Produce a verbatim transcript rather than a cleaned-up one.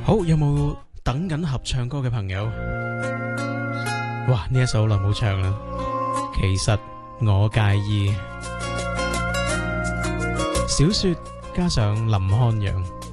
好，有冇等緊合唱歌嘅朋友？哇，呢一首好耐冇唱啦。其實我介意。小說加上林漢陽。